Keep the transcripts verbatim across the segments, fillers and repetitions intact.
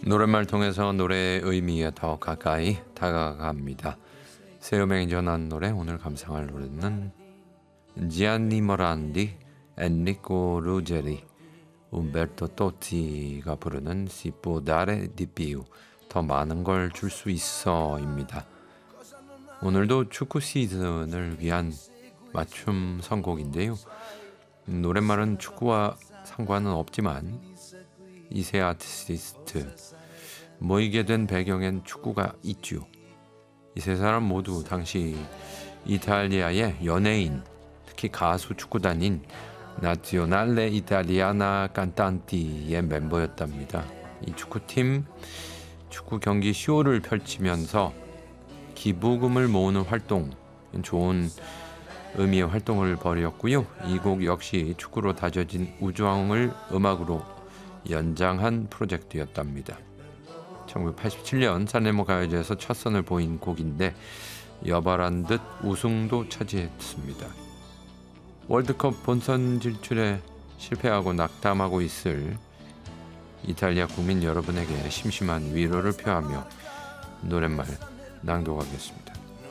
노랫말 통해서 노래의 의미에 더 가까이 다가갑니다. 새 음향이 전한 노래, 오늘 감상할 노래는 지안니 모란디, 엔리코 루제리, 움베르토 토티가 부르는 Si può dare di più, 더 많은 걸 줄 수 있어입니다. 오늘도 축구 시즌을 위한 맞춤 선곡인데요. 노랫말은 축구와 상관은 없지만 이 세 아티스트 모이게 된 배경엔 축구가 있죠. 이 세 사람 모두 당시 이탈리아의 연예인, 특히 가수 축구단인 나지오날레 이탈리아나 칸탄티의 멤버였답니다. 이 축구팀 축구 경기 쇼를 펼치면서 기부금을 모으는 활동, 좋은 의미의 활동을 벌였고요. 이 곡 역시 축구로 다져진 우정을 음악으로 연장한 프로젝트였답니다. 천구백팔십칠 년 산레모 가요제에서 첫 선을 보인 곡인데 여발한 듯 우승도 차지했습니다. 월드컵 본선 진출에 실패하고 낙담하고 있을 이탈리아 국민 여러분에게 심심한 위로를 표하며 노랫말 낭독하겠습니다.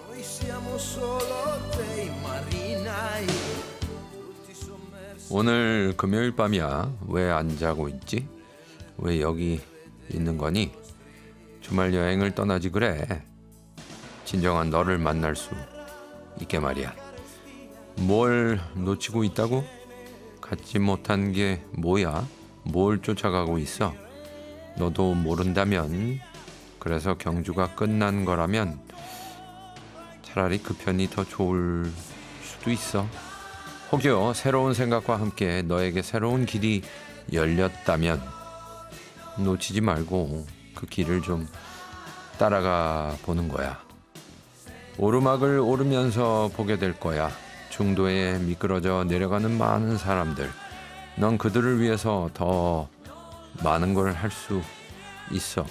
오늘 금요일 밤이야. 왜 안 자고 있지? 왜 여기 있는 거니? 주말 여행을 떠나지 그래. 진정한 너를 만날 수 있게 말이야. 뭘 놓치고 있다고? 갖지 못한 게 뭐야? 뭘 쫓아가고 있어? 너도 모른다면, 그래서 경주가 끝난 거라면 차라리 그 편이 더 좋을 수도 있어. 혹여 새로운 생각과 함께 너에게 새로운 길이 열렸다면 놓치지 말고 그 길을 좀 따라가 보는 거야. 오르막을 오르면서 보게 될 거야. 중도에 미끄러져 내려가는 많은 사람들. 넌 그들을 위해서 더 많은 걸 할 수 있어.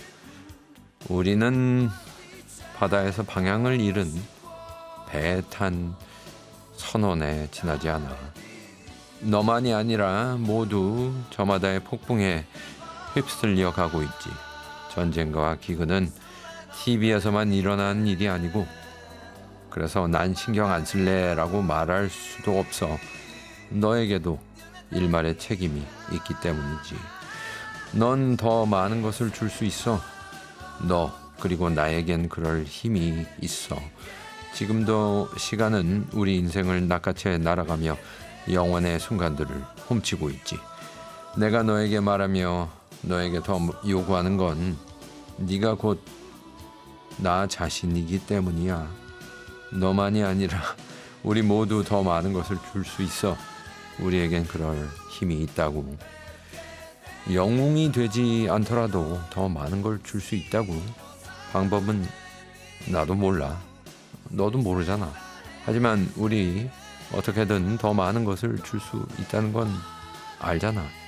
우리는 바다에서 방향을 잃은 배에 탄 선원에 지나지 않아. 너만이 아니라 모두 저마다의 폭풍에 휩쓸려 가고 있지. 전쟁과 기근은 티비에서만 일어난 일이 아니고, 그래서 난 신경 안 쓸래 라고 말할 수도 없어. 너에게도 일말의 책임이 있기 때문이지. 넌 더 많은 것을 줄 수 있어. 너 그리고 나에겐 그럴 힘이 있어. 지금도 시간은 우리 인생을 낚아채 날아가며 영원의 순간들을 훔치고 있지. 내가 너에게 말하며 너에게 더 요구하는 건 네가 곧 나 자신이기 때문이야. 너만이 아니라 우리 모두 더 많은 것을 줄 수 있어. 우리에겐 그럴 힘이 있다고. 영웅이 되지 않더라도 더 많은 걸 줄 수 있다고. 방법은 나도 몰라. 너도 모르잖아. 하지만 우리 어떻게든 더 많은 것을 줄 수 있다는 건 알잖아.